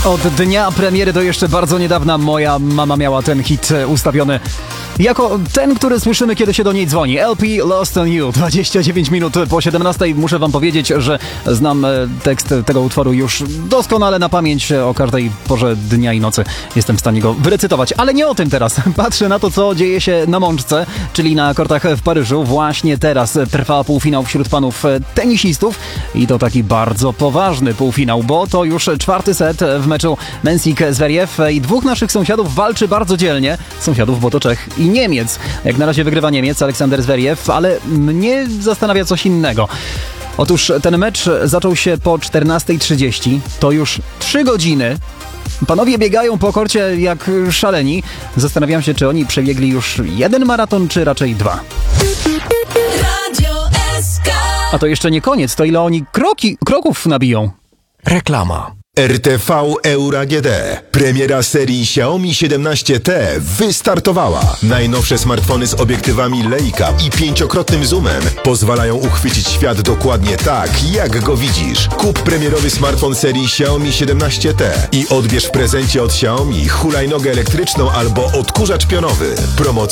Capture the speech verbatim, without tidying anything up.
Od dnia premiery do jeszcze bardzo niedawna moja mama miała ten hit ustawiony jako ten, który słyszymy, kiedy się do niej dzwoni. L P Lost on You. dwadzieścia dziewięć minut po siedemnastej. Muszę wam powiedzieć, że znam tekst tego utworu już doskonale na pamięć. O każdej porze dnia i nocy jestem w stanie go wyrecytować. Ale nie o tym teraz. Patrzę na to, co dzieje się na Mączce, czyli na kortach w Paryżu. Właśnie teraz trwa półfinał wśród panów tenisistów i to taki bardzo poważny półfinał, bo to już czwarty set w meczu Mensik-Zverev i dwóch naszych sąsiadów walczy bardzo dzielnie. Sąsiadów, bo to Czech i Niemiec. Jak na razie wygrywa Niemiec, Aleksander Zverev, ale mnie zastanawia coś innego. Otóż ten mecz zaczął się po czternastej trzydzieści. To już trzy godziny. Panowie biegają po korcie jak szaleni. Zastanawiam się, czy oni przebiegli już jeden maraton, czy raczej dwa. A to jeszcze nie koniec. To ile oni kroki, kroków nabiją? Reklama. R T V Euro A G D. Premiera serii Xiaomi siedemnaście T wystartowała. Najnowsze smartfony z obiektywami Leica i pięciokrotnym zoomem pozwalają uchwycić świat dokładnie tak, jak go widzisz. Kup premierowy smartfon serii Xiaomi siedemnaście T i odbierz w prezencie od Xiaomi hulajnogę elektryczną albo odkurzacz pionowy. Promocja